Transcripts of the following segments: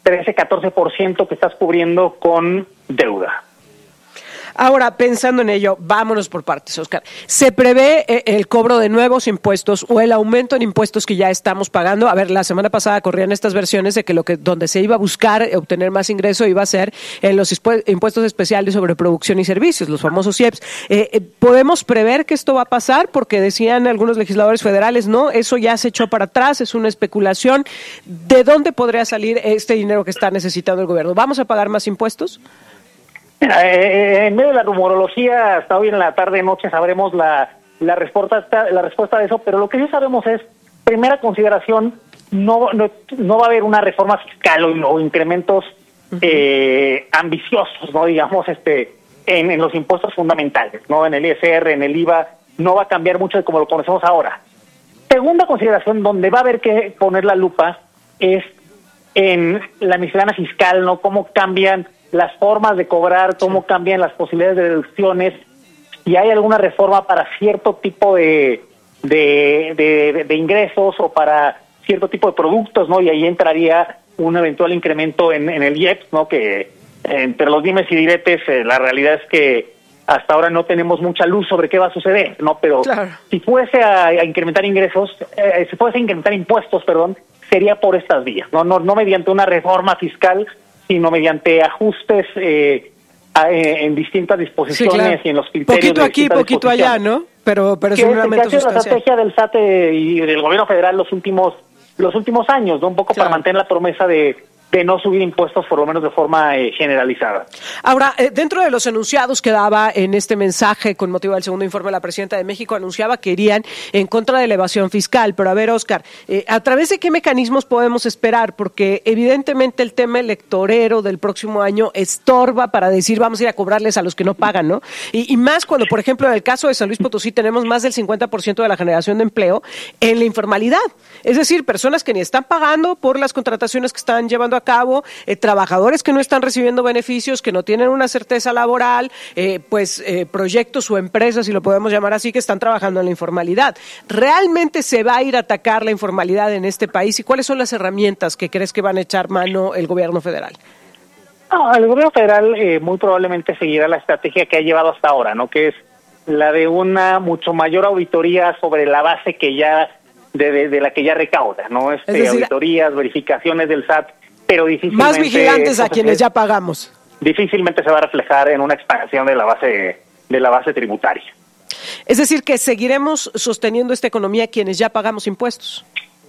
13-14% que estás cubriendo con deuda. Ahora, pensando en ello, vámonos por partes, Oscar. ¿Se prevé el cobro de nuevos impuestos o el aumento en impuestos que ya estamos pagando? A ver, la semana pasada corrían estas versiones de que donde se iba a buscar obtener más ingreso iba a ser en los impuestos especiales sobre producción y servicios, los famosos IEPS. ¿Podemos prever que esto va a pasar? Porque decían algunos legisladores federales, no, eso ya se echó para atrás, es una especulación. ¿De dónde podría salir este dinero que está necesitando el gobierno? ¿Vamos a pagar más impuestos? En medio de la rumorología, hasta hoy en la tarde-noche sabremos la respuesta de eso, pero lo que sí sabemos es, primera consideración, no va a haber una reforma fiscal o incrementos ambiciosos, no digamos, en los impuestos fundamentales, no en el ISR, en el IVA, no va a cambiar mucho de como lo conocemos ahora. Segunda consideración, donde va a haber que poner la lupa, es en la miscelánea fiscal, ¿no? Cómo cambian las formas de cobrar, cómo cambian las posibilidades de deducciones, si hay alguna reforma para cierto tipo de ingresos o para cierto tipo de productos, ¿no? Y ahí entraría un eventual incremento en el IEPS, ¿no? Que entre los dimes y diretes, la realidad es que hasta ahora no tenemos mucha luz sobre qué va a suceder, ¿no? Pero claro, si fuese a incrementar ingresos, si fuese a incrementar impuestos, sería por estas vías, no mediante una reforma fiscal, sino mediante ajustes en distintas disposiciones, sí, claro, y en los criterios. Poquito aquí, poquito allá, ¿no? Pero seguramente sustancial. La estrategia del SAT y del gobierno federal los últimos años, ¿no? Un poco, claro, para mantener la promesa de no subir impuestos, por lo menos de forma generalizada. Ahora, dentro de los enunciados que daba en este mensaje con motivo del segundo informe de la Presidenta de México, anunciaba que irían en contra de la evasión fiscal. Pero a ver, Oscar, ¿a través de qué mecanismos podemos esperar? Porque evidentemente el tema electorero del próximo año estorba para decir vamos a ir a cobrarles a los que no pagan, ¿no? Y más cuando, por ejemplo, en el caso de San Luis Potosí tenemos más del 50% de la generación de empleo en la informalidad. Es decir, personas que ni están pagando por las contrataciones que están llevando a cabo, trabajadores que no están recibiendo beneficios, que no tienen una certeza laboral, proyectos o empresas, si lo podemos llamar así, que están trabajando en la informalidad. ¿Realmente se va a ir a atacar la informalidad en este país? ¿Y cuáles son las herramientas que crees que van a echar mano el gobierno federal? El gobierno federal muy probablemente seguirá la estrategia que ha llevado hasta ahora, ¿no? Que es la de una mucho mayor auditoría sobre la base que ya de la que ya recauda, ¿no? Es decir, auditorías, verificaciones del SAT, pero difícilmente... Más vigilantes a quienes ya pagamos. Difícilmente se va a reflejar en una expansión de la base tributaria. Es decir, que seguiremos sosteniendo esta economía quienes ya pagamos impuestos.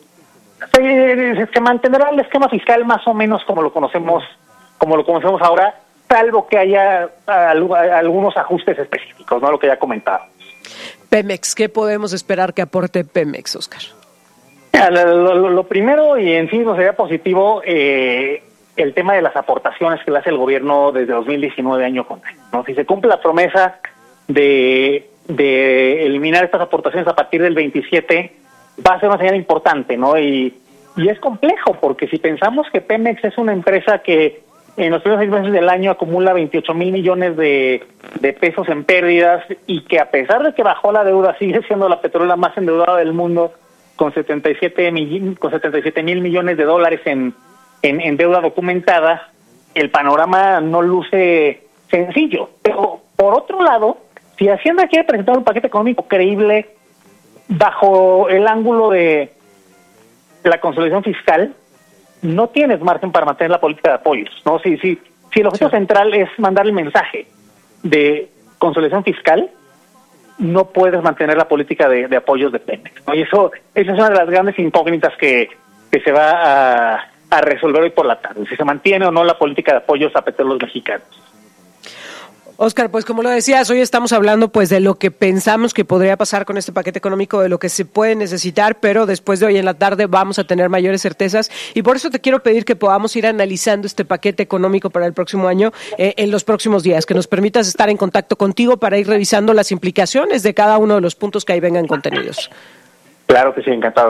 Se mantendrá el esquema fiscal más o menos como lo conocemos ahora, salvo que haya algunos ajustes específicos, ¿no? Lo que ya comentaba. Pemex, ¿qué podemos esperar que aporte Pemex, Oscar? Lo primero, y en sí no sería positivo, el tema de las aportaciones que le hace el gobierno desde 2019 año con año, ¿no? Si se cumple la promesa de eliminar estas aportaciones a partir del 27, va a ser una señal importante, ¿no? Y es complejo, porque si pensamos que Pemex es una empresa que en los primeros 6 meses del año acumula 28,000 millones de pesos en pérdidas, y que a pesar de que bajó la deuda, sigue siendo la petrolera más endeudada del mundo, con 77 mil millones de dólares en deuda documentada, el panorama no luce sencillo. Pero, por otro lado, si Hacienda quiere presentar un paquete económico creíble bajo el ángulo de la consolidación fiscal, no tienes margen para mantener la política de apoyos, ¿no? Si el objetivo central es mandar el mensaje de consolidación fiscal, no puedes mantener la política de apoyos de Pemex, ¿no? Y esa es una de las grandes incógnitas que se va a resolver hoy por la tarde, si se mantiene o no la política de apoyos a petróleos mexicanos. Óscar, pues como lo decías, hoy estamos hablando pues de lo que pensamos que podría pasar con este paquete económico, de lo que se puede necesitar, pero después de hoy en la tarde vamos a tener mayores certezas, y por eso te quiero pedir que podamos ir analizando este paquete económico para el próximo año en los próximos días, que nos permitas estar en contacto contigo para ir revisando las implicaciones de cada uno de los puntos que ahí vengan contenidos. Claro que sí, encantado.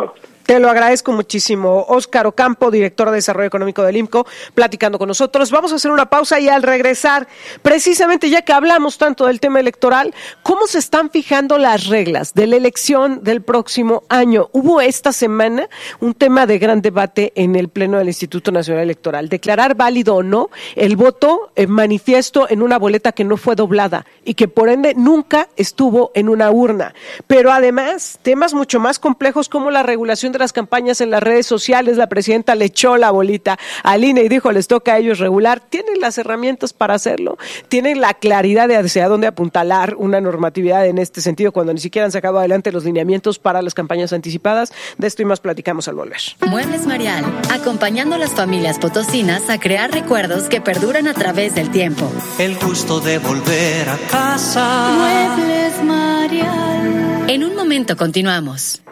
Te lo agradezco muchísimo. Óscar Ocampo, director de Desarrollo Económico del IMCO, platicando con nosotros. Vamos a hacer una pausa y al regresar, precisamente ya que hablamos tanto del tema electoral, ¿cómo se están fijando las reglas de la elección del próximo año? Hubo esta semana un tema de gran debate en el Pleno del Instituto Nacional Electoral. Declarar válido o no el voto manifiesto en una boleta que no fue doblada y que por ende nunca estuvo en una urna. Pero además, temas mucho más complejos como la regulación de las campañas en las redes sociales. La presidenta le echó la bolita al INE y dijo, les toca a ellos regular. Tienen las herramientas para hacerlo, tienen la claridad de hacia dónde apuntalar una normatividad en este sentido cuando ni siquiera han sacado adelante los lineamientos para las campañas anticipadas. De esto y más platicamos al volver. Muebles Marial, acompañando a las familias potosinas a crear recuerdos que perduran a través del tiempo. El gusto de volver a casa. Muebles Marial. En un momento continuamos.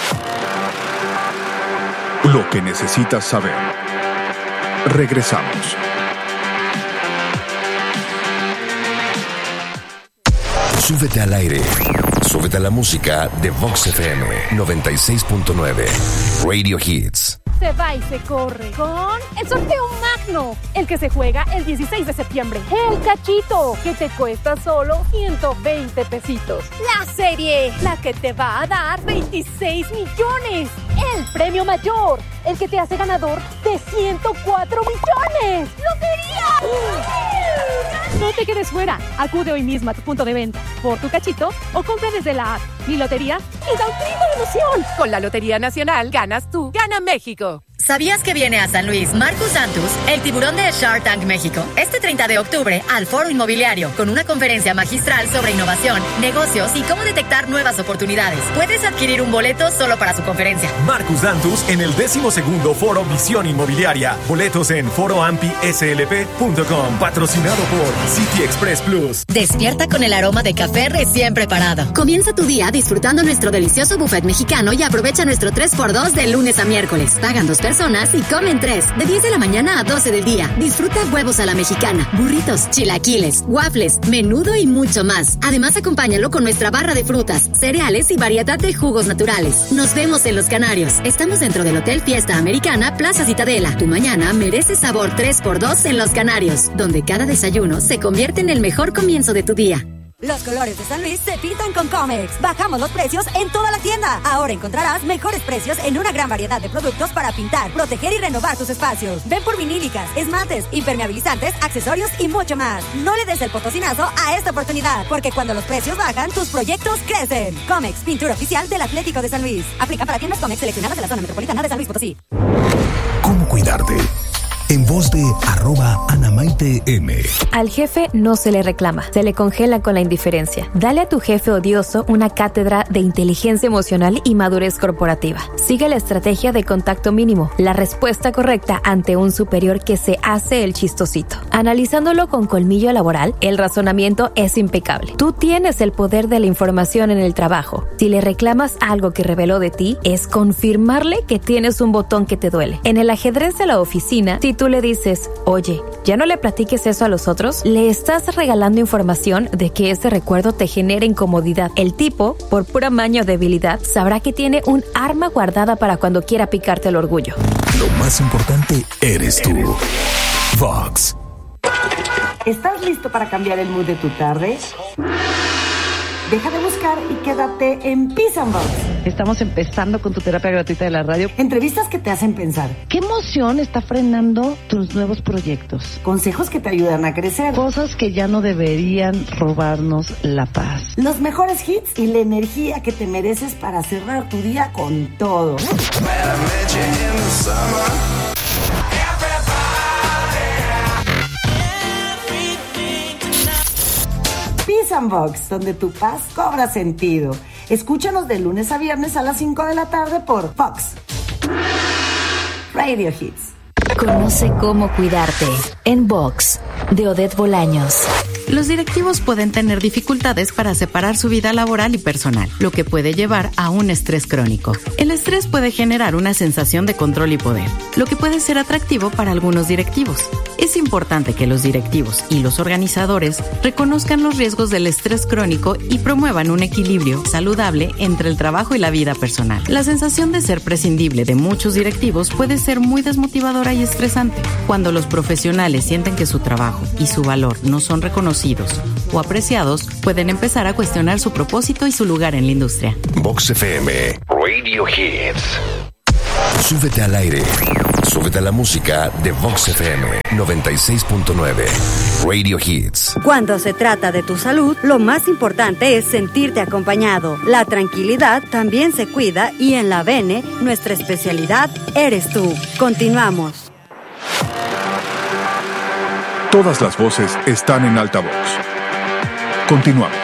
Lo que necesitas saber. Regresamos. Súbete al aire. Súbete a la música de Vox FM 96.9. Radio Hits. Se va y se corre con el sorteo magno, el que se juega el 16 de septiembre. El cachito, que te cuesta solo 120 pesitos. La serie, la que te va a dar 26 millones. El premio mayor, el que te hace ganador de 104 millones. ¡Lotería! No te quedes fuera. Acude hoy mismo a tu punto de venta por tu cachito o compra desde la app Mi Lotería y da un grito de emoción. Con la Lotería Nacional ganas tú, gana México. ¿Sabías que viene a San Luis Marcus Santos, el tiburón de Shark Tank México, este 30 de octubre al Foro Inmobiliario con una conferencia magistral sobre innovación, negocios y cómo detectar nuevas oportunidades? Puedes adquirir un boleto solo para su conferencia. Marcus Santos en el 12º Foro Visión Inmobiliaria. Boletos en foroampislp.com. Patrocinado por City Express Plus. Despierta con el aroma de café recién preparado. Comienza tu día disfrutando nuestro delicioso buffet mexicano y aprovecha nuestro 3x2 de lunes a miércoles. Pagan 2 personas y comen 3, de 10 de la mañana a 12 del día. Disfruta huevos a la mexicana, burritos, chilaquiles, waffles, menudo y mucho más. Además, acompáñalo con nuestra barra de frutas, cereales y variedad de jugos naturales. Nos vemos en Los Canarios. Estamos dentro del Hotel Fiesta Americana Plaza Citadela. Tu mañana merece sabor 3x2 en Los Canarios, donde cada desayuno se convierte en el mejor comienzo de tu día. Los colores de San Luis se pintan con Comex. Bajamos los precios en toda la tienda. Ahora encontrarás mejores precios en una gran variedad de productos para pintar, proteger y renovar tus espacios. Ven por vinílicas, esmaltes, impermeabilizantes, accesorios y mucho más. No le des el potosinazo a esta oportunidad, porque cuando los precios bajan, tus proyectos crecen. Comex, pintura oficial del Atlético de San Luis. Aplica para tiendas Comex seleccionadas de la zona metropolitana de San Luis Potosí. ¿Cómo cuidarte? En voz de @AnamaiteM. Al jefe no se le reclama, se le congela con la indiferencia. Dale a tu jefe odioso una cátedra de inteligencia emocional y madurez corporativa. Sigue la estrategia de contacto mínimo, la respuesta correcta ante un superior que se hace el chistosito. Analizándolo con colmillo laboral, el razonamiento es impecable. Tú tienes el poder de la información en el trabajo. Si le reclamas algo que reveló de ti, es confirmarle que tienes un botón que te duele. En el ajedrez de la oficina, si tú le dices, oye, ya no le platiques eso a los otros, le estás regalando información de que ese recuerdo te genera incomodidad. El tipo, por pura maña o debilidad, sabrá que tiene un arma guardada para cuando quiera picarte el orgullo. Lo más importante eres tú. Vox. ¿Estás listo para cambiar el mood de tu tarde? Deja de buscar y quédate en Peace and Box. Estamos empezando con tu terapia gratuita de la radio. Entrevistas que te hacen pensar. ¿Qué emoción está frenando tus nuevos proyectos? Consejos que te ayudan a crecer. Cosas que ya no deberían robarnos la paz. Los mejores hits y la energía que te mereces para cerrar tu día con todo. Peace and Box, donde tu paz cobra sentido. Escúchanos de lunes a viernes a las 5 de la tarde por Fox Radio Hits. Conoce cómo cuidarte en Vox, de Odette Bolaños. Los directivos pueden tener dificultades para separar su vida laboral y personal, lo que puede llevar a un estrés crónico. El estrés puede generar una sensación de control y poder, lo que puede ser atractivo para algunos directivos. Es importante que los directivos y los organizadores reconozcan los riesgos del estrés crónico y promuevan un equilibrio saludable entre el trabajo y la vida personal. La sensación de ser prescindible de muchos directivos puede ser muy desmotivadora y estresante. Cuando los profesionales sienten que su trabajo y su valor no son reconocidos o apreciados, pueden empezar a cuestionar su propósito y su lugar en la industria. Vox FM Radio Hits. Súbete al aire. Súbete a la música de Vox FM 96.9 Radio Hits. Cuando se trata de tu salud, lo más importante es sentirte acompañado. La tranquilidad también se cuida y en la Bene, nuestra especialidad eres tú. Continuamos. Todas las voces están en altavoz. Continuamos.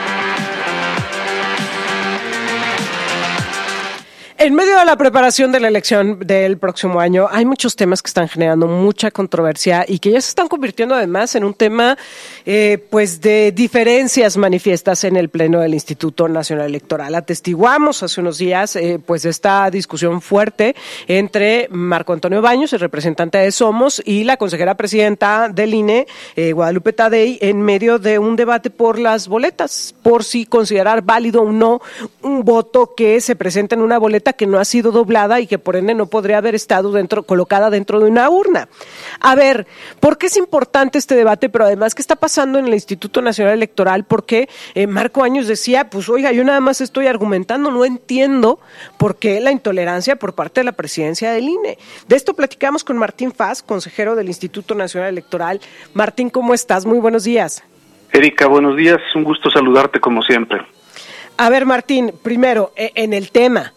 En medio de la preparación de la elección del próximo año, hay muchos temas que están generando mucha controversia y que ya se están convirtiendo además en un tema pues de diferencias manifiestas en el Pleno del Instituto Nacional Electoral. Atestiguamos hace unos días pues esta discusión fuerte entre Marco Antonio Baños, el representante de Somos, y la consejera presidenta del INE, Guadalupe Tadei, en medio de un debate por las boletas, por si considerar válido o no un voto que se presenta en una boleta que no ha sido doblada y que por ende no podría haber estado colocada dentro de una urna. A ver, ¿por qué es importante este debate? Pero además, ¿qué está pasando en el Instituto Nacional Electoral? Porque Marco Baños decía, pues oiga, yo nada más estoy argumentando, no entiendo por qué la intolerancia por parte de la presidencia del INE. De esto platicamos con Martín Faz, consejero del Instituto Nacional Electoral. Martín, ¿cómo estás? Muy buenos días. Erika, buenos días, un gusto saludarte como siempre. A ver, Martín, primero, en el tema,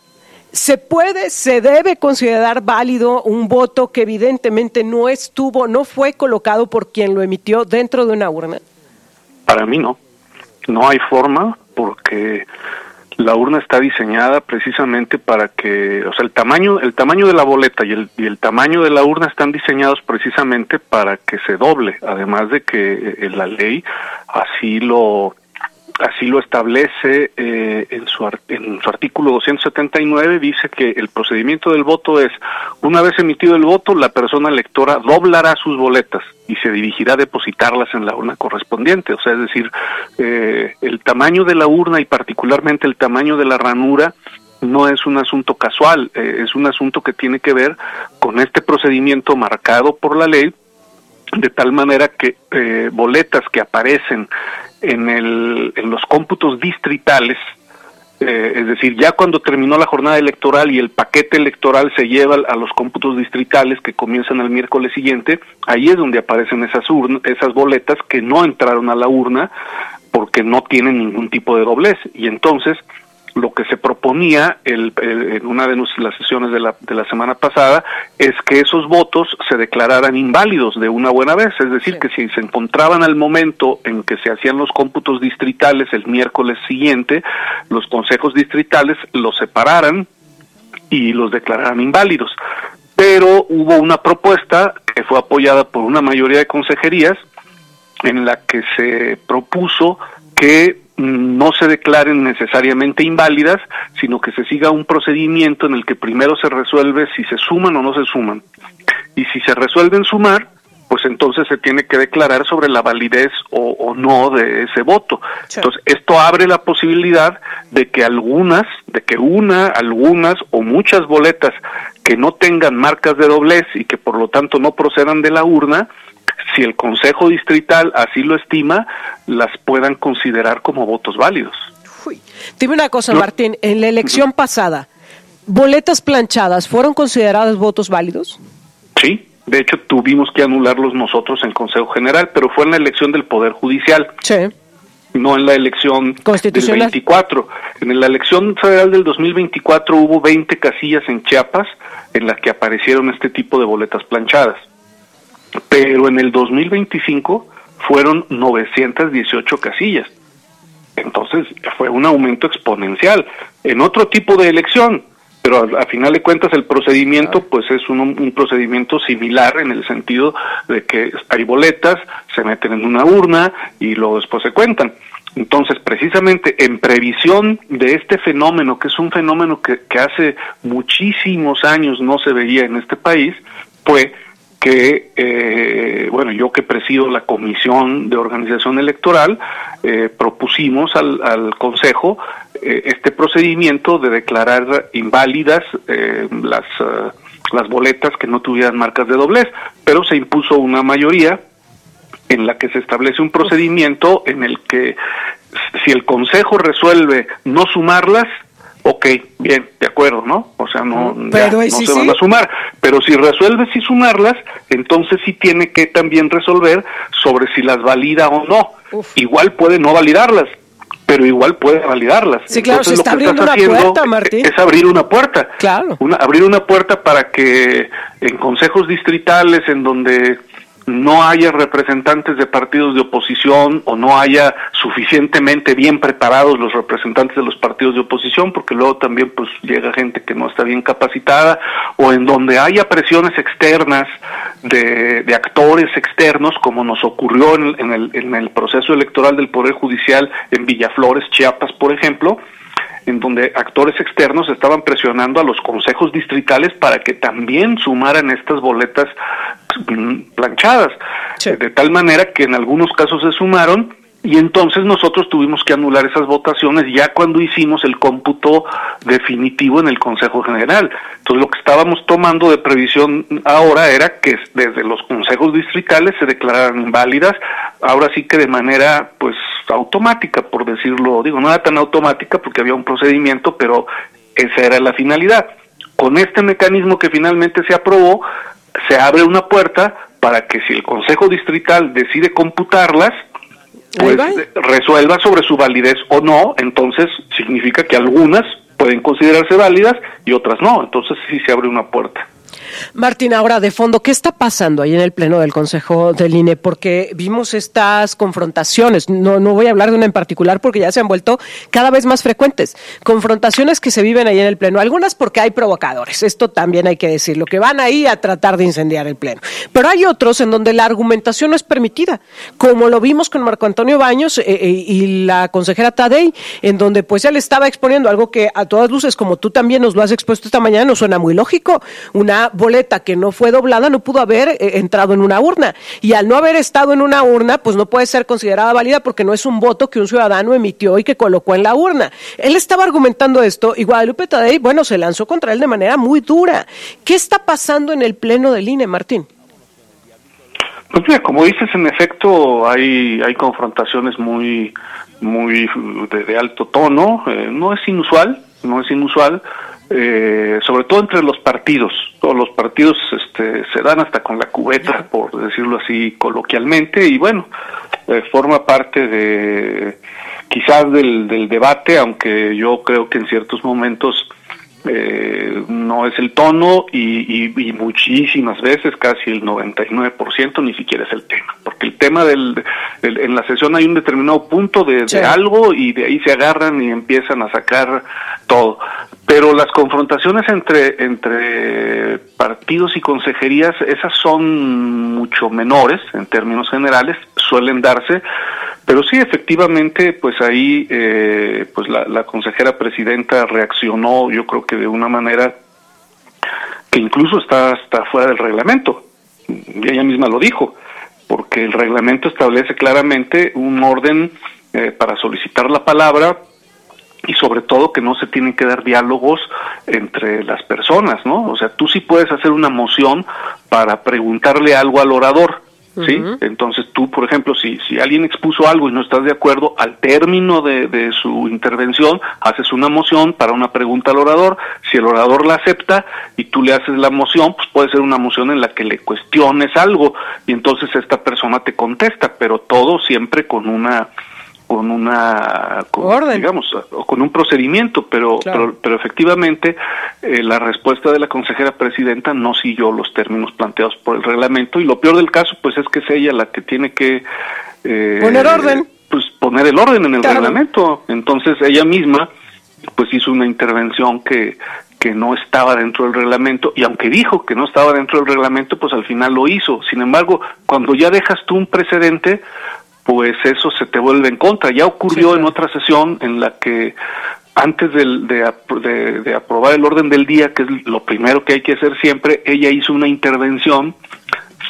¿se debe considerar válido un voto que evidentemente no fue colocado por quien lo emitió dentro de una urna? Para mí no hay forma, porque la urna está diseñada precisamente para que, o sea, el tamaño de la boleta y el tamaño de la urna están diseñados precisamente para que se doble, además de que la ley así lo establece en su artículo 279, dice que el procedimiento del voto es, una vez emitido el voto, la persona electora doblará sus boletas y se dirigirá a depositarlas en la urna correspondiente. O sea, es decir, el tamaño de la urna y particularmente el tamaño de la ranura no es un asunto casual, es un asunto que tiene que ver con este procedimiento marcado por la ley, de tal manera que boletas que aparecen en los cómputos distritales, es decir, ya cuando terminó la jornada electoral y el paquete electoral se lleva a los cómputos distritales que comienzan el miércoles siguiente, ahí es donde aparecen esas boletas que no entraron a la urna porque no tienen ningún tipo de doblez. Y entonces lo que se proponía en una de las sesiones de la semana pasada es que esos votos se declararan inválidos de una buena vez, es decir, que si se encontraban al momento en que se hacían los cómputos distritales el miércoles siguiente, los consejos distritales los separaran y los declararan inválidos. Pero hubo una propuesta que fue apoyada por una mayoría de consejerías en la que se propuso que no se declaren necesariamente inválidas, sino que se siga un procedimiento en el que primero se resuelve si se suman o no se suman. Y si se resuelven sumar, pues entonces se tiene que declarar sobre la validez o no de ese voto. Sí. Entonces, esto abre la posibilidad de que algunas o muchas boletas que no tengan marcas de doblez y que por lo tanto no procedan de la urna, si el Consejo Distrital así lo estima, las puedan considerar como votos válidos. Uy. Dime una cosa, Martín, en la elección pasada, ¿boletas planchadas fueron consideradas votos válidos? Sí, de hecho tuvimos que anularlos nosotros en Consejo General, pero fue en la elección del Poder Judicial. Sí. No en la elección constitucional del 24. En la elección federal del 2024 hubo 20 casillas en Chiapas en las que aparecieron este tipo de boletas planchadas. Pero en el 2025 fueron 918 casillas. Entonces fue un aumento exponencial en otro tipo de elección, pero a final de cuentas el procedimiento pues es un procedimiento similar en el sentido de que hay boletas, se meten en una urna y luego después se cuentan. Entonces, precisamente en previsión de este fenómeno, que es un fenómeno que hace muchísimos años no se veía en este país, fue que, yo que presido la Comisión de Organización Electoral, propusimos al Consejo este procedimiento de declarar inválidas las boletas que no tuvieran marcas de doblez, pero se impuso una mayoría en la que se establece un procedimiento en el que si el Consejo resuelve no sumarlas, ok, bien, de acuerdo, ¿no? O sea, no se van a sumar. Pero si resuelve sí sumarlas, entonces sí tiene que también resolver sobre si las valida o no. Igual puede no validarlas, pero igual puede validarlas. Sí, claro, entonces, se está abriendo una puerta, Martín. Es abrir una puerta. Claro. Abrir una puerta para que en consejos distritales en donde no haya representantes de partidos de oposición o no haya suficientemente bien preparados los representantes de los partidos de oposición, porque luego también pues llega gente que no está bien capacitada, o en donde haya presiones externas de actores externos, como nos ocurrió en el proceso electoral del Poder Judicial en Villaflores, Chiapas, por ejemplo, en donde actores externos estaban presionando a los consejos distritales para que también sumaran estas boletas planchadas, de tal manera que en algunos casos se sumaron y entonces nosotros tuvimos que anular esas votaciones ya cuando hicimos el cómputo definitivo en el Consejo General. Entonces lo que estábamos tomando de previsión ahora era que desde los consejos distritales se declararan inválidas, ahora sí que de manera pues automática, por decirlo, no era tan automática porque había un procedimiento, pero esa era la finalidad. Con este mecanismo que finalmente se aprobó, se abre una puerta para que si el Consejo Distrital decide computarlas, pues resuelva sobre su validez o no, entonces significa que algunas pueden considerarse válidas y otras no, entonces sí se abre una puerta. Martín, ahora de fondo, ¿qué está pasando ahí en el Pleno del Consejo del INE? Porque vimos estas confrontaciones, no voy a hablar de una en particular porque ya se han vuelto cada vez más frecuentes, confrontaciones que se viven ahí en el Pleno, algunas porque hay provocadores, esto también hay que decirlo, que van ahí a tratar de incendiar el Pleno, pero hay otros en donde la argumentación no es permitida, como lo vimos con Marco Antonio Baños y la consejera Tadei, en donde pues él estaba exponiendo algo que a todas luces, como tú también nos lo has expuesto esta mañana, nos suena muy lógico, una boleta que no fue doblada no pudo haber entrado en una urna, y al no haber estado en una urna pues no puede ser considerada válida porque no es un voto que un ciudadano emitió y que colocó en la urna. Él estaba argumentando esto y Guadalupe Tadei, se lanzó contra él de manera muy dura. ¿Qué está pasando en el Pleno del INE, Martín? Pues mira, como dices, en efecto hay confrontaciones muy de alto tono, no es inusual, sobre todo entre los partidos. Todos los partidos se dan hasta con la cubeta, por decirlo así coloquialmente, y forma parte de quizás del debate, aunque yo creo que en ciertos momentos no es el tono y muchísimas veces, casi el 99% ni siquiera es el tema, porque el tema en la sesión hay un determinado punto de algo y de ahí se agarran y empiezan a sacar todo, pero las confrontaciones entre partidos y consejerías, esas son mucho menores en términos generales, suelen darse, pero sí, efectivamente, pues ahí pues la consejera presidenta reaccionó, yo creo que de una manera que incluso está fuera del reglamento, y ella misma lo dijo, porque el reglamento establece claramente un orden para solicitar la palabra y sobre todo que no se tienen que dar diálogos entre las personas, ¿no? O sea, tú sí puedes hacer una moción para preguntarle algo al orador, ¿sí? Uh-huh. Entonces tú, por ejemplo, si alguien expuso algo y no estás de acuerdo, al término de su intervención, haces una moción para una pregunta al orador. Si el orador la acepta y tú le haces la moción, pues puede ser una moción en la que le cuestiones algo y entonces esta persona te contesta, pero todo siempre con un procedimiento, pero efectivamente la respuesta de la consejera presidenta no siguió los términos planteados por el reglamento, y lo peor del caso pues es que es ella la que tiene que poner orden, pues poner el orden en el reglamento. Entonces ella misma pues hizo una intervención que no estaba dentro del reglamento, y aunque dijo que no estaba dentro del reglamento, pues al final lo hizo. Sin embargo, cuando ya dejas tú un precedente, pues eso se te vuelve en contra. Ya ocurrió en otra sesión en la que antes de aprobar el orden del día, que es lo primero que hay que hacer siempre, ella hizo una intervención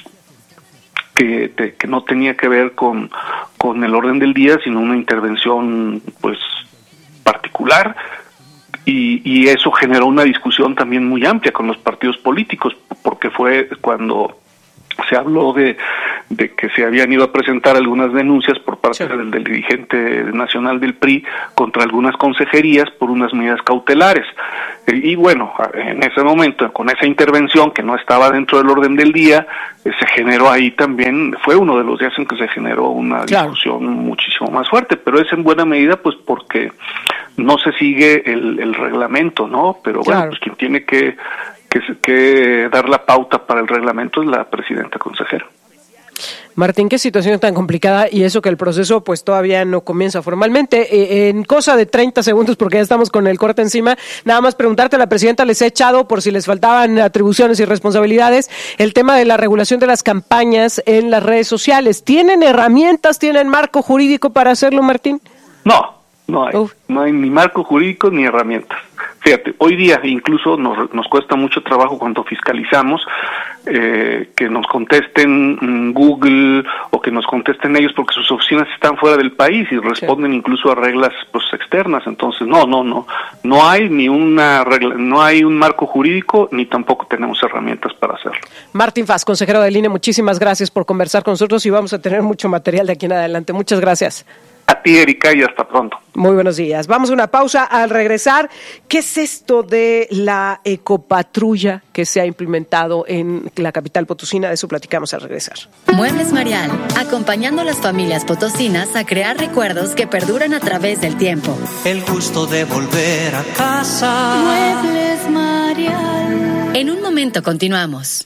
que no tenía que ver con el orden del día, sino una intervención pues particular, y eso generó una discusión también muy amplia con los partidos políticos, porque fue cuando se habló de que se habían ido a presentar algunas denuncias por parte del dirigente nacional del PRI contra algunas consejerías por unas medidas cautelares. Y bueno, en ese momento, con esa intervención que no estaba dentro del orden del día, se generó ahí también, fue uno de los días en que se generó una discusión muchísimo más fuerte, pero es en buena medida pues porque no se sigue el reglamento, ¿no? Pero bueno, pues quien tiene que dar la pauta para el reglamento es la presidenta consejera. Martín, qué situación tan complicada, y eso que el proceso pues todavía no comienza formalmente. En cosa de 30 segundos, porque ya estamos con el corte encima, nada más preguntarte, la presidenta les ha echado, por si les faltaban atribuciones y responsabilidades, el tema de la regulación de las campañas en las redes sociales. ¿Tienen herramientas, tienen marco jurídico para hacerlo, Martín? No hay ni marco jurídico ni herramientas. Fíjate, hoy día incluso nos cuesta mucho trabajo cuando fiscalizamos que nos contesten Google o que nos contesten ellos, porque sus oficinas están fuera del país y responden incluso a reglas pues externas. Entonces no hay ni una regla, no hay un marco jurídico, ni tampoco tenemos herramientas para hacerlo. Martín Faz, consejero del INE, muchísimas gracias por conversar con nosotros, y vamos a tener mucho material de aquí en adelante. Muchas gracias. A ti, Erika, y hasta pronto. Muy buenos días. Vamos a una pausa. Al regresar, ¿qué es esto de la ecopatrulla que se ha implementado en la capital potosina? De eso platicamos al regresar. Muebles Marial, acompañando a las familias potosinas a crear recuerdos que perduran a través del tiempo. El gusto de volver a casa. Muebles Marial. En un momento continuamos.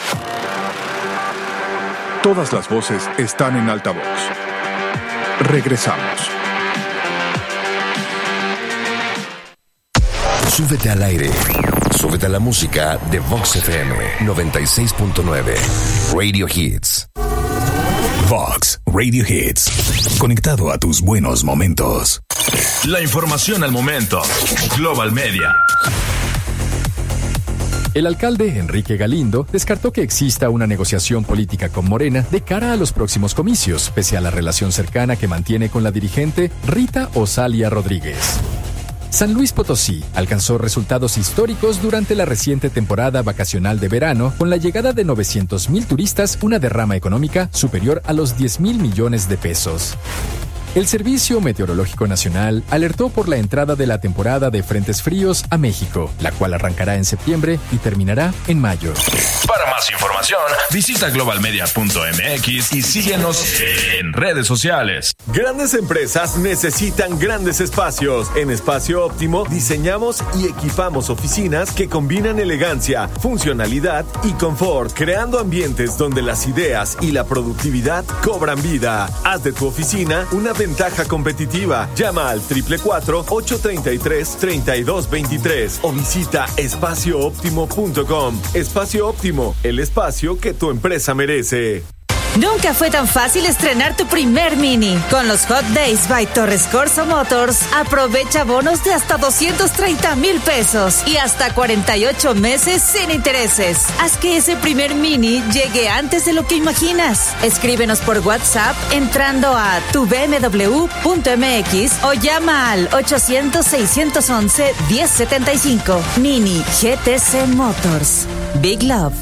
Todas las voces están en altavoz. Regresamos. Súbete al aire. Súbete a la música de Vox FM 96.9. Radio Hits. Vox Radio Hits. Conectado a tus buenos momentos. La información al momento. Global Media. El alcalde Enrique Galindo descartó que exista una negociación política con Morena de cara a los próximos comicios, pese a la relación cercana que mantiene con la dirigente Rita Osalia Rodríguez. San Luis Potosí alcanzó resultados históricos durante la reciente temporada vacacional de verano, con la llegada de 900,000 turistas, una derrama económica superior a los 10,000 millones de pesos. El Servicio Meteorológico Nacional alertó por la entrada de la temporada de frentes fríos a México, la cual arrancará en septiembre y terminará en mayo. Para más información, visita globalmedia.mx y síguenos en redes sociales. Grandes empresas necesitan grandes espacios. En Espacio Óptimo diseñamos y equipamos oficinas que combinan elegancia, funcionalidad y confort, creando ambientes donde las ideas y la productividad cobran vida. Haz de tu oficina una ventaja competitiva. Llama al 444-833-3223 o visita espaciooptimo.com. Espacio Óptimo, el espacio que tu empresa merece. Nunca fue tan fácil estrenar tu primer Mini. Con los Hot Days by Torres Corso Motors, aprovecha bonos de hasta 230,000 pesos y hasta 48 meses sin intereses. Haz que ese primer Mini llegue antes de lo que imaginas. Escríbenos por WhatsApp entrando a tubmw.mx o llama al 800-611-1075. Mini GTC Motors. Big Love.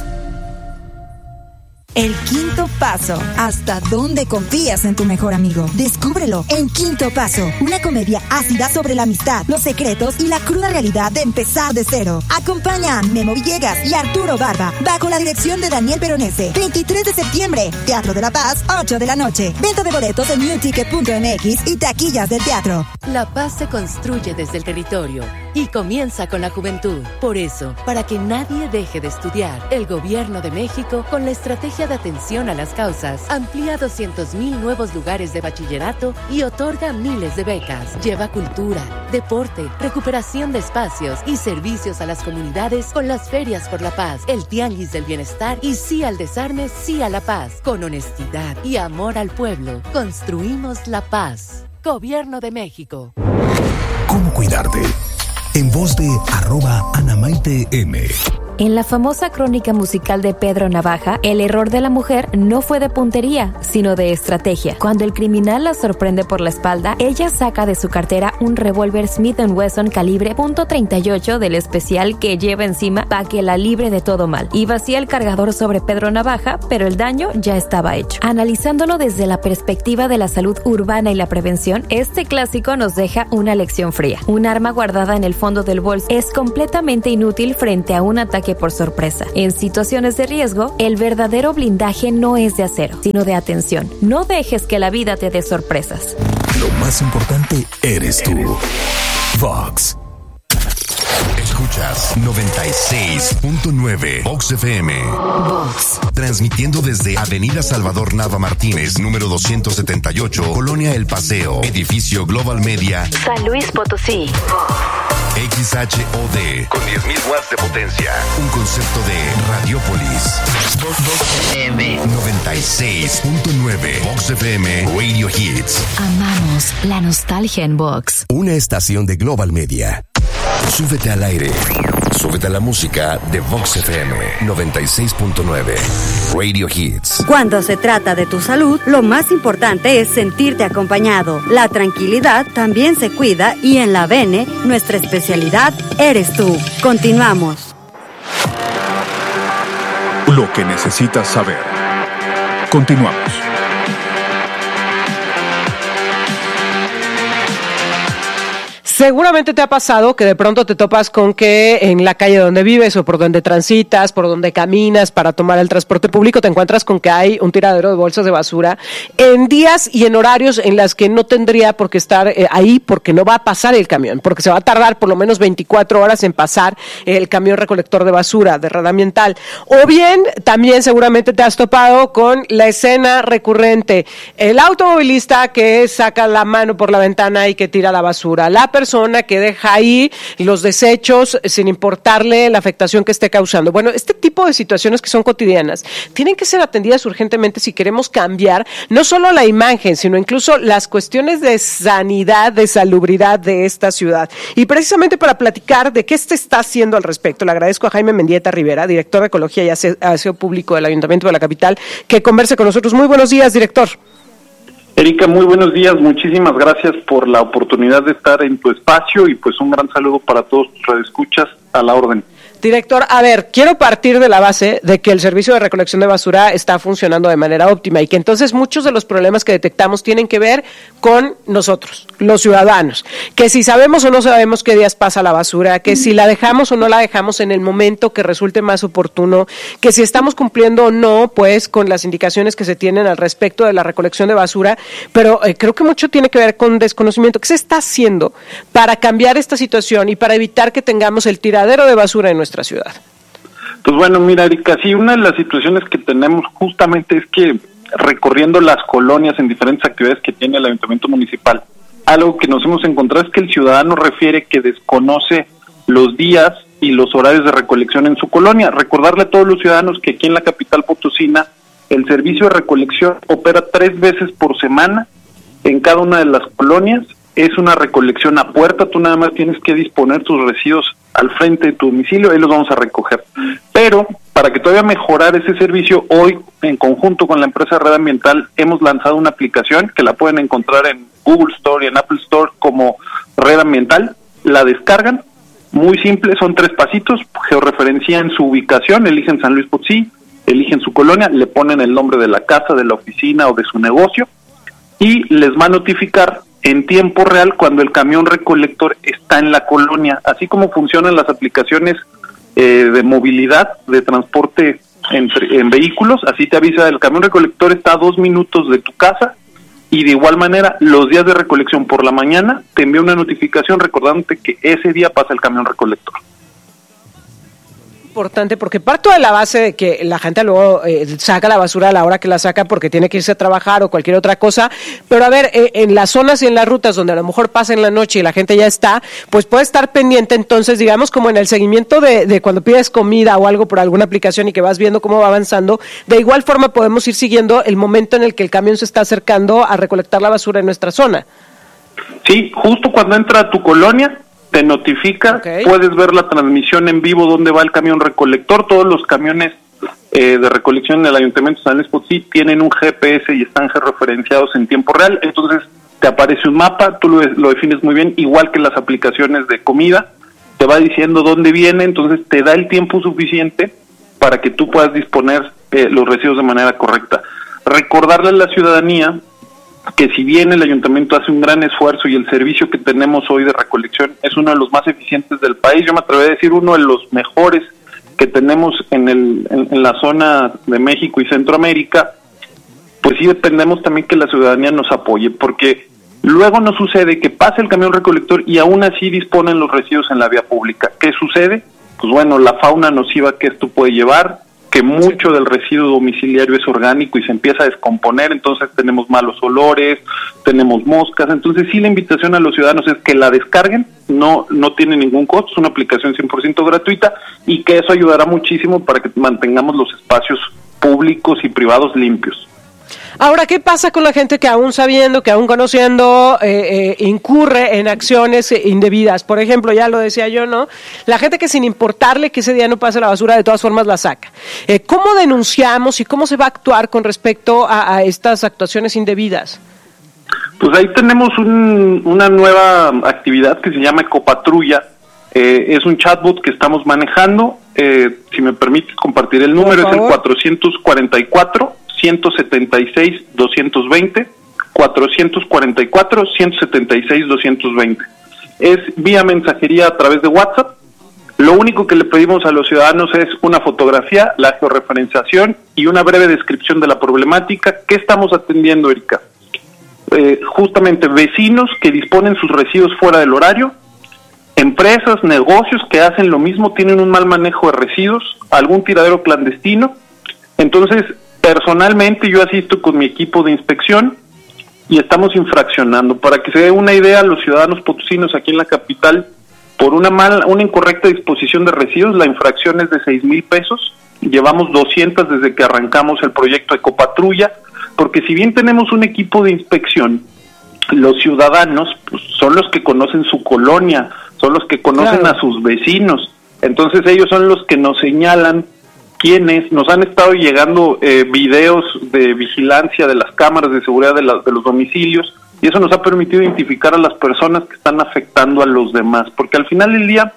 El quinto paso. ¿Hasta dónde confías en tu mejor amigo? Descúbrelo en Quinto Paso, una comedia ácida sobre la amistad, los secretos y la cruda realidad de empezar de cero. Acompaña a Memo Villegas y Arturo Barba, bajo la dirección de Daniel Veronese. 23 de septiembre, Teatro de la Paz, 8 de la noche. Venta de boletos en newticket.mx y taquillas del teatro. La paz se construye desde el territorio y comienza con la juventud. Por eso, para que nadie deje de estudiar, el Gobierno de México, con la estrategia de atención a las causas, amplía 200,000 nuevos lugares de bachillerato y otorga miles de becas. Lleva cultura, deporte, recuperación de espacios y servicios a las comunidades con las ferias por la paz, el tianguis del bienestar y sí al desarme, sí a la paz. Con honestidad y amor al pueblo, construimos la paz. Gobierno de México. ¿Cómo cuidarte? En voz de @AnamaiteM. En la famosa crónica musical de Pedro Navaja, el error de la mujer no fue de puntería, sino de estrategia. Cuando el criminal la sorprende por la espalda, ella saca de su cartera un revólver Smith & Wesson calibre .38 del especial que lleva encima para que la libre de todo mal. Y vacía el cargador sobre Pedro Navaja, pero el daño ya estaba hecho. Analizándolo desde la perspectiva de la salud urbana y la prevención, este clásico nos deja una lección fría. Un arma guardada en el fondo del bolso es completamente inútil frente a un ataque por sorpresa. En situaciones de riesgo, el verdadero blindaje no es de acero, sino de atención. No dejes que la vida te dé sorpresas. Lo más importante eres tú. Vox. Escuchas 96.9 Vox FM. Vox. Transmitiendo desde Avenida Salvador Nava Martínez, número 278, Colonia El Paseo, Edificio Global Media, San Luis Potosí. XHOD, con 10.000 watts de potencia. Un concepto de Radiopolis. Vox FM 96.9 Vox FM Radio Hits. Amamos la nostalgia en Vox. Una estación de Global Media. Súbete al aire. Súbete a la música de Vox FM 96.9 Radio Hits. Cuando se trata de tu salud, lo más importante es sentirte acompañado. La tranquilidad también se cuida y en la Bene, nuestra especialidad eres tú. Continuamos. Lo que necesitas saber. Continuamos. Seguramente te ha pasado que de pronto te topas con que en la calle donde vives o por donde transitas, por donde caminas para tomar el transporte público, te encuentras con que hay un tiradero de bolsas de basura en días y en horarios en las que no tendría por qué estar ahí, porque no va a pasar el camión, porque se va a tardar por lo menos 24 horas en pasar el camión recolector de basura de Red Ambiental. O bien, también seguramente te has topado con la escena recurrente, el automovilista que saca la mano por la ventana y que tira la basura, la persona que deja ahí los desechos sin importarle la afectación que esté causando. Bueno, este tipo de situaciones que son cotidianas tienen que ser atendidas urgentemente si queremos cambiar no solo la imagen, sino incluso las cuestiones de sanidad, de salubridad de esta ciudad. Y precisamente para platicar de qué se está haciendo al respecto, le agradezco a Jaime Mendieta Rivera, director de Ecología y Aseo Público del Ayuntamiento de la Capital, que converse con nosotros. Muy buenos días, director. Erika, muy buenos días, muchísimas gracias por la oportunidad de estar en tu espacio y pues un gran saludo para todos tus radioescuchas, a la orden. Director, a ver, quiero partir de la base de que el servicio de recolección de basura está funcionando de manera óptima y que entonces muchos de los problemas que detectamos tienen que ver con nosotros, los ciudadanos, que si sabemos o no sabemos qué días pasa la basura, que si la dejamos o no la dejamos en el momento que resulte más oportuno, que si estamos cumpliendo o no, pues, con las indicaciones que se tienen al respecto de la recolección de basura, pero creo que mucho tiene que ver con desconocimiento. ¿Qué se está haciendo para cambiar esta situación y para evitar que tengamos el tiradero de basura en nuestra ciudad? Pues bueno, mira, Erika, sí, una de las situaciones que tenemos justamente es que recorriendo las colonias en diferentes actividades que tiene el Ayuntamiento Municipal, algo que nos hemos encontrado es que el ciudadano refiere que desconoce los días y los horarios de recolección en su colonia. Recordarle a todos los ciudadanos que aquí en la capital potosina el servicio de recolección opera 3 veces por semana en cada una de las colonias. Es una recolección a puerta, tú nada más tienes que disponer tus residuos al frente de tu domicilio, ahí los vamos a recoger. Pero para que todavía mejorar ese servicio, hoy en conjunto con la empresa Red Ambiental hemos lanzado una aplicación que la pueden encontrar en Google Store y en Apple Store como Red Ambiental. La descargan, muy simple, son 3 pasitos, georreferencian su ubicación, eligen San Luis Potosí, eligen su colonia, le ponen el nombre de la casa, de la oficina o de su negocio y les va a notificar en tiempo real cuando el camión recolector está en la colonia, así como funcionan las aplicaciones de movilidad, de transporte en vehículos, así te avisa el camión recolector está a 2 minutos de tu casa y de igual manera los días de recolección por la mañana te envía una notificación recordándote que ese día pasa el camión recolector. Importante porque parto de la base de que la gente luego saca la basura a la hora que la saca porque tiene que irse a trabajar o cualquier otra cosa, pero a ver, en las zonas y en las rutas donde a lo mejor pasa en la noche y la gente ya está, pues puede estar pendiente entonces, digamos, como en el seguimiento de cuando pides comida o algo por alguna aplicación y que vas viendo cómo va avanzando, de igual forma podemos ir siguiendo el momento en el que el camión se está acercando a recolectar la basura en nuestra zona. Sí, justo cuando entra a tu colonia, te notifica, puedes ver la transmisión en vivo donde va el camión recolector. Todos los camiones de recolección del Ayuntamiento de San Luis Potosí tienen un GPS y están georreferenciados en tiempo real, entonces te aparece un mapa, tú lo defines muy bien, igual que las aplicaciones de comida, te va diciendo dónde viene, entonces te da el tiempo suficiente para que tú puedas disponer los residuos de manera correcta. Recordarle a la ciudadanía que si bien el ayuntamiento hace un gran esfuerzo y el servicio que tenemos hoy de recolección es uno de los más eficientes del país, yo me atrevería a decir uno de los mejores que tenemos en la zona de México y Centroamérica, pues sí dependemos también que la ciudadanía nos apoye, porque luego no sucede que pase el camión recolector y aún así disponen los residuos en la vía pública. ¿Qué sucede? Pues bueno, la fauna nociva que esto puede llevar, que mucho del residuo domiciliario es orgánico y se empieza a descomponer, entonces tenemos malos olores, tenemos moscas. Entonces sí, la invitación a los ciudadanos es que la descarguen, no tiene ningún costo, es una aplicación 100% gratuita, y que eso ayudará muchísimo para que mantengamos los espacios públicos y privados limpios. Ahora, ¿qué pasa con la gente que aún sabiendo, que aún conociendo, incurre en acciones indebidas? Por ejemplo, ya lo decía yo, ¿no? La gente que sin importarle que ese día no pase la basura, de todas formas la saca. ¿Cómo denunciamos y cómo se va a actuar con respecto a estas actuaciones indebidas? Pues ahí tenemos una nueva actividad que se llama Ecopatrulla. Es un chatbot que estamos manejando. Si me permite compartir el número, es el 444-176-220, 444-176-220. Es vía mensajería a través de WhatsApp. Lo único que le pedimos a los ciudadanos es una fotografía, la georreferenciación y una breve descripción de la problemática. ¿Qué estamos atendiendo, Erika? Justamente vecinos que disponen sus residuos fuera del horario, empresas, negocios que hacen lo mismo, tienen un mal manejo de residuos, algún tiradero clandestino. Entonces, personalmente yo asisto con mi equipo de inspección y estamos infraccionando. Para que se dé una idea, los ciudadanos potosinos aquí en la capital, por una incorrecta disposición de residuos, la infracción es de 6,000 pesos. Llevamos 200 desde que arrancamos el proyecto Ecopatrulla, porque si bien tenemos un equipo de inspección, los ciudadanos pues, son los que conocen su colonia, son los que conocen a sus vecinos. Entonces ellos son los que nos señalan quiénes. Nos han estado llegando videos de vigilancia de las cámaras de seguridad de los domicilios, y eso nos ha permitido identificar a las personas que están afectando a los demás, porque al final del día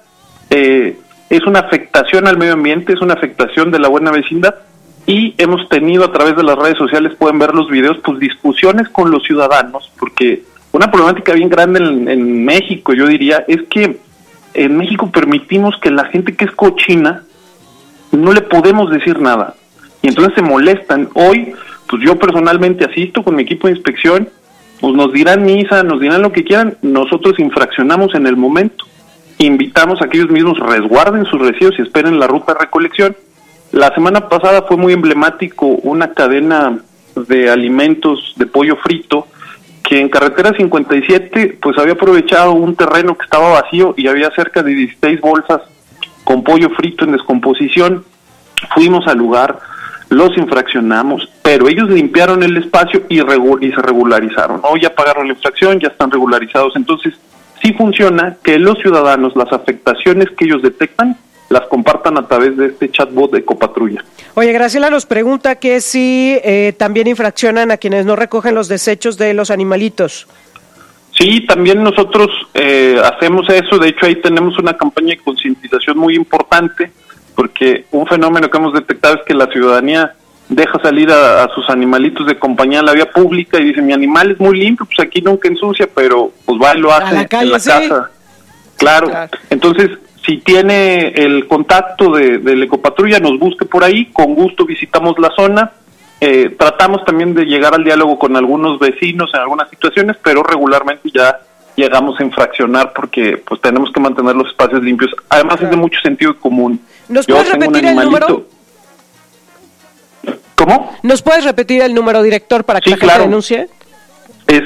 es una afectación al medio ambiente, es una afectación de la buena vecindad, y hemos tenido a través de las redes sociales, pueden ver los videos, pues discusiones con los ciudadanos, porque una problemática bien grande en México, yo diría, es que en México permitimos que la gente que es cochina no le podemos decir nada, y entonces se molestan. Hoy, pues yo personalmente asisto con mi equipo de inspección, pues nos dirán misa, nos dirán lo que quieran, nosotros infraccionamos en el momento, invitamos a que ellos mismos resguarden sus residuos y esperen la ruta de recolección. La semana pasada fue muy emblemático una cadena de alimentos de pollo frito que en carretera 57 pues había aprovechado un terreno que estaba vacío y había cerca de 16 bolsas con pollo frito en descomposición. Fuimos al lugar, los infraccionamos, pero ellos limpiaron el espacio y se regularizaron. Hoy ya pagaron la infracción, ya están regularizados. Entonces sí funciona que los ciudadanos, las afectaciones que ellos detectan, las compartan a través de este chatbot de Ecopatrulla. Oye, Graciela nos pregunta que si también infraccionan a quienes no recogen los desechos de los animalitos. Sí, también nosotros hacemos eso. De hecho, ahí tenemos una campaña de concientización muy importante, porque un fenómeno que hemos detectado es que la ciudadanía deja salir a sus animalitos de compañía a la vía pública y dice, mi animal es muy limpio, pues aquí nunca ensucia, pero pues va y lo hace en la casa. Claro. Entonces, si tiene el contacto de Ecopatrulla, nos busque por ahí, con gusto visitamos la zona. Tratamos también de llegar al diálogo con algunos vecinos en algunas situaciones, pero regularmente ya llegamos a infraccionar porque pues tenemos que mantener los espacios limpios. Además es de mucho sentido común. ¿Nos puedes repetir el número? ¿Cómo? ¿Nos puedes repetir el número, director, para que la gente denuncie? Es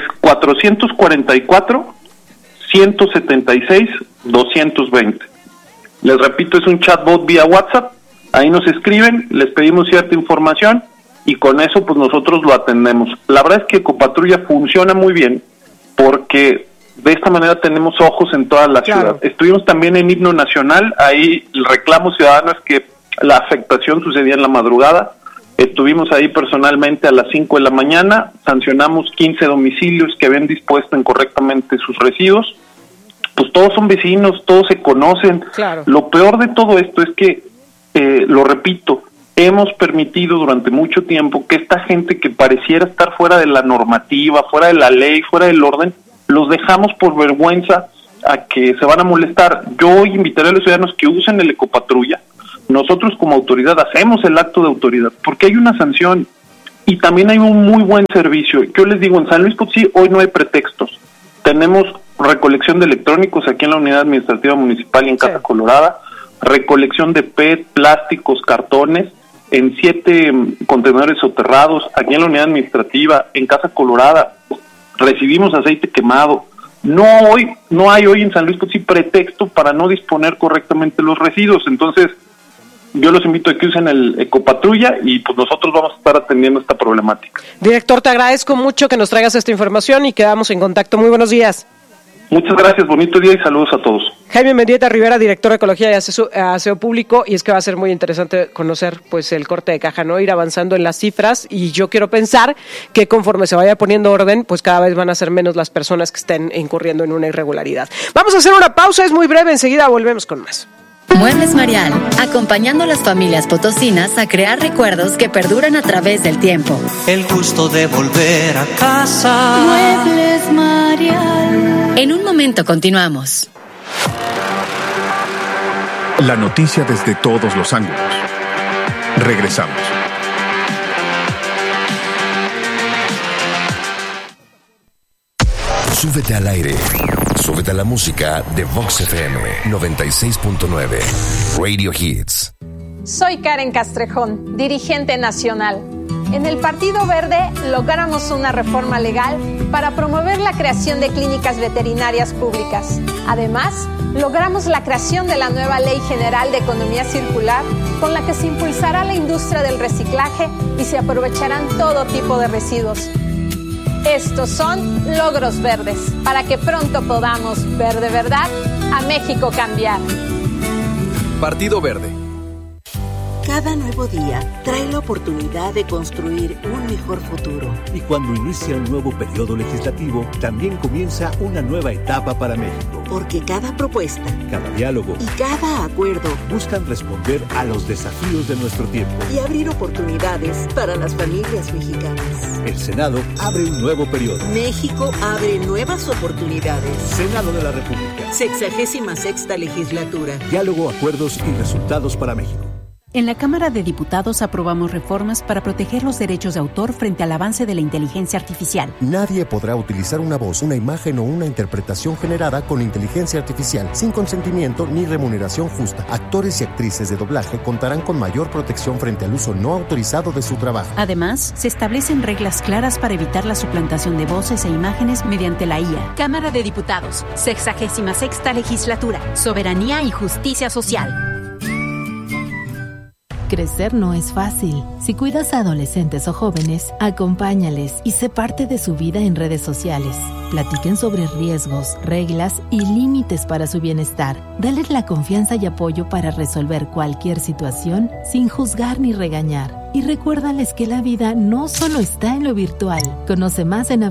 444-176-220. Les repito, es un chatbot vía WhatsApp. Ahí nos escriben, les pedimos cierta información y con eso pues nosotros lo atendemos. La verdad es que Ecopatrulla funciona muy bien porque de esta manera tenemos ojos en toda la ciudad. Estuvimos también en Himno Nacional, ahí el reclamo ciudadano es que la afectación sucedía en la madrugada. Estuvimos ahí personalmente a las 5 de la mañana, sancionamos 15 domicilios que habían dispuesto incorrectamente sus residuos. Pues todos son vecinos, todos se conocen. Claro. Lo peor de todo esto es que, lo repito, hemos permitido durante mucho tiempo que esta gente que pareciera estar fuera de la normativa, fuera de la ley, fuera del orden, los dejamos por vergüenza a que se van a molestar. Yo hoy invitaré a los ciudadanos que usen el Ecopatrulla. Nosotros como autoridad hacemos el acto de autoridad porque hay una sanción y también hay un muy buen servicio. Yo les digo, en San Luis Potosí hoy no hay pretextos. Tenemos recolección de electrónicos aquí en la Unidad Administrativa Municipal y en Casa Colorada, recolección de PET, plásticos, cartones, en 7 contenedores soterrados, aquí en la Unidad Administrativa, en Casa Colorada, recibimos aceite quemado. No hay hoy en San Luis Potosí pretexto para no disponer correctamente los residuos. Entonces, yo los invito a que usen el Ecopatrulla y pues nosotros vamos a estar atendiendo esta problemática. Director, te agradezco mucho que nos traigas esta información y quedamos en contacto. Muy buenos días. Muchas gracias, bonito día y saludos a todos. Jaime Mendieta Rivera, director de Ecología y Aseo Público, y es que va a ser muy interesante conocer pues el corte de caja, ¿no? Ir avanzando en las cifras, y yo quiero pensar que conforme se vaya poniendo orden, pues cada vez van a ser menos las personas que estén incurriendo en una irregularidad. Vamos a hacer una pausa, es muy breve, enseguida volvemos con más. Muebles Marial, acompañando a las familias potosinas a crear recuerdos que perduran a través del tiempo. El gusto de volver a casa. Muebles Marial. En un momento continuamos. La noticia desde todos los ángulos. Regresamos. Súbete al aire. Súbete a la música de Vox FM 96.9 Radio Hits. Soy Karen Castrejón, dirigente nacional. En el Partido Verde logramos una reforma legal para promover la creación de clínicas veterinarias públicas. Además, logramos la creación de la nueva Ley General de Economía Circular, con la que se impulsará la industria del reciclaje y se aprovecharán todo tipo de residuos. Estos son logros verdes, para que pronto podamos ver de verdad a México cambiar. Partido Verde. Cada nuevo día trae la oportunidad de construir un mejor futuro. Y cuando inicia un nuevo periodo legislativo, también comienza una nueva etapa para México. Porque cada propuesta, cada diálogo y cada acuerdo buscan responder a los desafíos de nuestro tiempo y abrir oportunidades para las familias mexicanas. El Senado abre un nuevo periodo. México abre nuevas oportunidades. Senado de la República. 66ª legislatura. Diálogo, acuerdos y resultados para México. En la Cámara de Diputados aprobamos reformas para proteger los derechos de autor frente al avance de la inteligencia artificial. Nadie podrá utilizar una voz, una imagen o una interpretación generada con inteligencia artificial sin consentimiento ni remuneración justa. Actores y actrices de doblaje contarán con mayor protección frente al uso no autorizado de su trabajo. Además, se establecen reglas claras para evitar la suplantación de voces e imágenes mediante la IA. Cámara de Diputados, 66ª legislatura, soberanía y justicia social. Crecer no es fácil. Si cuidas a adolescentes o jóvenes, acompáñales y sé parte de su vida en redes sociales. Platiquen sobre riesgos, reglas y límites para su bienestar. Dales la confianza y apoyo para resolver cualquier situación sin juzgar ni regañar. Y recuérdales que la vida no solo está en lo virtual. Conoce más en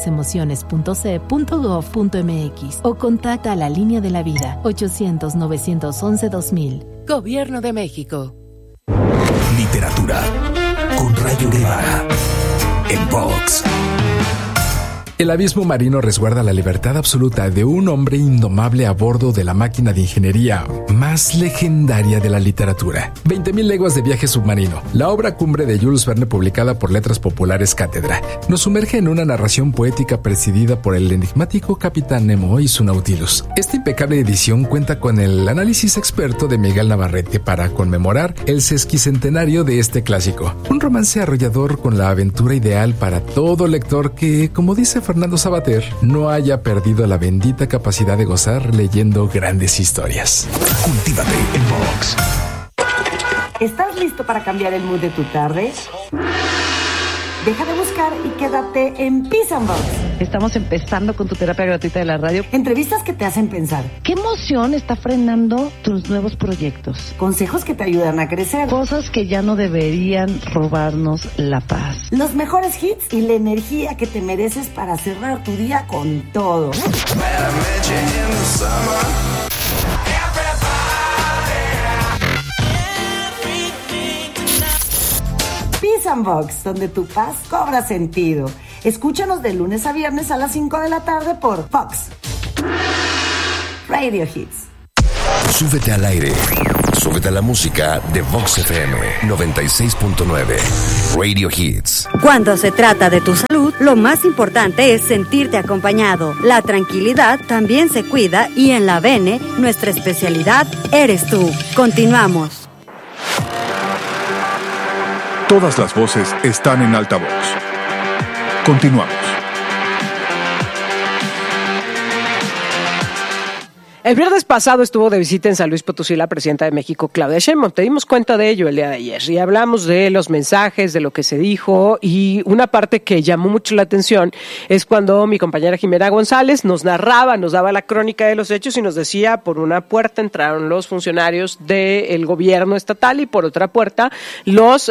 abcdelasemociones.ce.gov.mx o contacta a la Línea de la Vida 800-911-2000. Gobierno de México. Literatura con Rayo Guevara en Vox. El abismo marino resguarda la libertad absoluta de un hombre indomable a bordo de la máquina de ingeniería más legendaria de la literatura. 20.000 leguas de viaje submarino, la obra cumbre de Jules Verne publicada por Letras Populares Cátedra, nos sumerge en una narración poética presidida por el enigmático Capitán Nemo y su Nautilus. Esta impecable edición cuenta con el análisis experto de Miguel Navarrete para conmemorar el sesquicentenario de este clásico. Un romance arrollador con la aventura ideal para todo lector que, como dice Fernando Sabater, no haya perdido la bendita capacidad de gozar leyendo grandes historias. Cultívate en Vox. ¿Estás listo para cambiar el mood de tu tarde? Deja de buscar y quédate en Peace and Vox. Estamos empezando con tu terapia gratuita de la radio. Entrevistas que te hacen pensar. ¿Qué emoción está frenando tus nuevos proyectos? Consejos que te ayudan a crecer. Cosas que ya no deberían robarnos la paz. Los mejores hits y la energía que te mereces para cerrar tu día con todo. Peace and Box, donde tu paz cobra sentido. Escúchanos de lunes a viernes a las 5 de la tarde por Fox Radio Hits. Súbete al aire. Súbete a la música de Vox FM 96.9 Radio Hits. Cuando se trata de tu salud, lo más importante es sentirte acompañado. La tranquilidad también se cuida y en la Bene, nuestra especialidad eres tú. Continuamos. Todas las voces están en altavoz. Continuamos. El viernes pasado estuvo de visita en San Luis Potosí la presidenta de México, Claudia Sheinbaum. Te dimos cuenta de ello el día de ayer y hablamos de los mensajes, de lo que se dijo, y una parte que llamó mucho la atención es cuando mi compañera Jimena González nos narraba, nos daba la crónica de los hechos y nos decía: por una puerta entraron los funcionarios del gobierno estatal y por otra puerta los,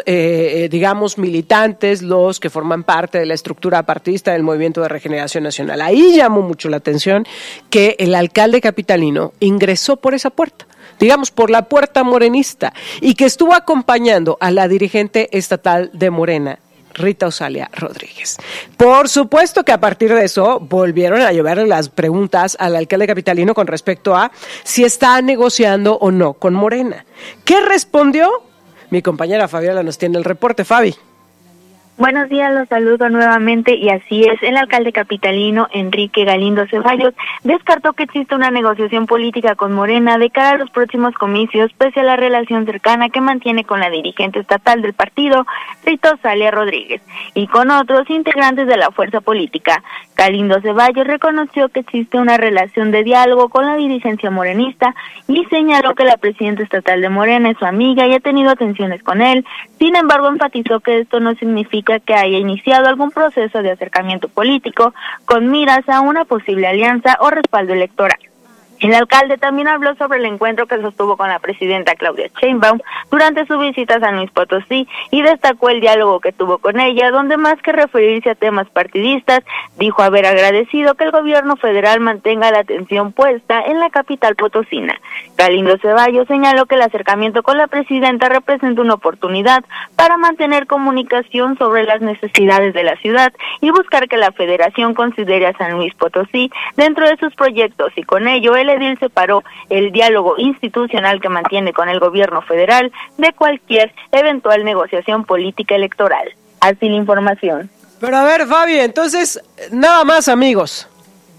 militantes, los que forman parte de la estructura partidista del Movimiento de Regeneración Nacional. Ahí llamó mucho la atención que el alcalde capitalino ingresó por esa puerta, digamos por la puerta morenista, y que estuvo acompañando a la dirigente estatal de Morena, Rita Osalia Rodríguez. Por supuesto que a partir de eso volvieron a llevar las preguntas al alcalde capitalino con respecto a si está negociando o no con Morena. ¿Qué respondió? Mi compañera Fabiola nos tiene el reporte. Fabi. Buenos días, los saludo nuevamente y así es. El alcalde capitalino Enrique Galindo Ceballos descartó que existe una negociación política con Morena de cara a los próximos comicios, pese a la relación cercana que mantiene con la dirigente estatal del partido, Rita Osalia Rodríguez, y con otros integrantes de la fuerza política. Galindo Ceballos reconoció que existe una relación de diálogo con la dirigencia morenista y señaló que la presidenta estatal de Morena es su amiga y ha tenido atenciones con él. Sin embargo, enfatizó que esto no significa que haya iniciado algún proceso de acercamiento político con miras a una posible alianza o respaldo electoral. El alcalde también habló sobre el encuentro que sostuvo con la presidenta Claudia Sheinbaum durante su visita a San Luis Potosí y destacó el diálogo que tuvo con ella, donde más que referirse a temas partidistas, dijo haber agradecido que el gobierno federal mantenga la atención puesta en la capital potosina. Galindo Ceballos señaló que el acercamiento con la presidenta representa una oportunidad para mantener comunicación sobre las necesidades de la ciudad y buscar que la federación considere a San Luis Potosí dentro de sus proyectos, y con ello el edil separó el diálogo institucional que mantiene con el gobierno federal de cualquier eventual negociación política electoral. Así la información. Pero a ver, Fabi, entonces, nada más amigos.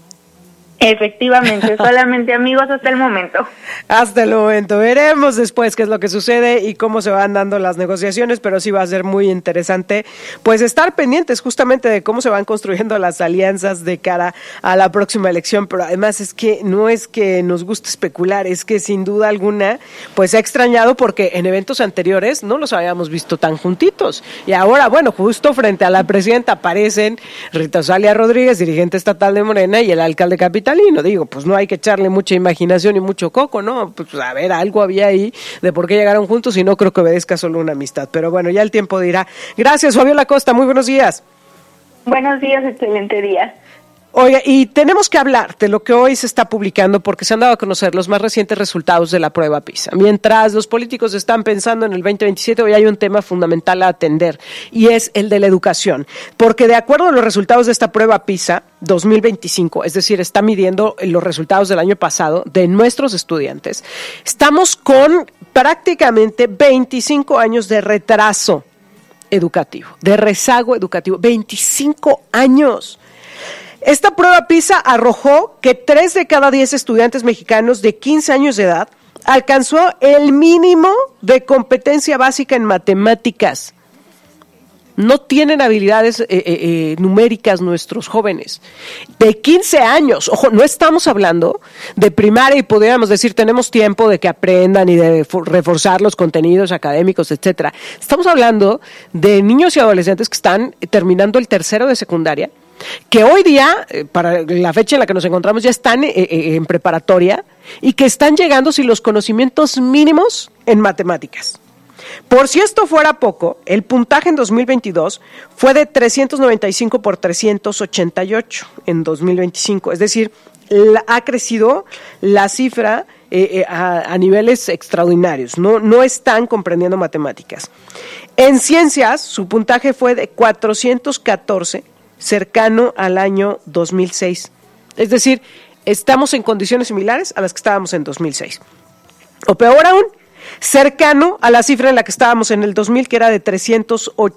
Efectivamente, solamente amigos hasta el momento. Hasta el momento. Veremos después qué es lo que sucede y cómo se van dando las negociaciones, pero sí va a ser muy interesante pues estar pendientes justamente de cómo se van construyendo las alianzas de cara a la próxima elección. Pero además es que no es que nos guste especular, es que sin duda alguna pues ha extrañado, porque en eventos anteriores no los habíamos visto tan juntitos, y ahora, bueno, justo frente a la presidenta aparecen Rita Osalia Rodríguez, dirigente estatal de Morena, y el alcalde capitalino. Digo, pues no hay que echarle mucha imaginación y mucho coco, ¿no? Pues a ver, algo había ahí de por qué llegaron juntos, y no creo que obedezca solo una amistad. Pero bueno, ya el tiempo dirá. Gracias, Fabiola Costa, muy buenos días. Buenos días, excelente día. Oiga, y tenemos que hablar de lo que hoy se está publicando, porque se han dado a conocer los más recientes resultados de la prueba PISA. Mientras los políticos están pensando en el 2027, hoy hay un tema fundamental a atender, y es el de la educación. Porque de acuerdo a los resultados de esta prueba PISA 2025, es decir, está midiendo los resultados del año pasado de nuestros estudiantes, estamos con prácticamente 25 años de retraso educativo, de rezago educativo, 25 años. Esta prueba PISA arrojó que 3 de cada 10 estudiantes mexicanos de 15 años de edad alcanzó el mínimo de competencia básica en matemáticas. No tienen habilidades numéricas nuestros jóvenes. De 15 años, ojo, no estamos hablando de primaria y podríamos decir tenemos tiempo de que aprendan y de reforzar los contenidos académicos, etcétera. Estamos hablando de niños y adolescentes que están terminando el tercero de secundaria que hoy día, para la fecha en la que nos encontramos, ya están en preparatoria y que están llegando sin los conocimientos mínimos en matemáticas. Por si esto fuera poco, el puntaje en 2022 fue de 395 por 388 en 2025, es decir, ha crecido la cifra a niveles extraordinarios, no están comprendiendo matemáticas. En ciencias, su puntaje fue de 414, cercano al año 2006, es decir, estamos en condiciones similares a las que estábamos en 2006. O peor aún, cercano a la cifra en la que estábamos en el 2000, que era de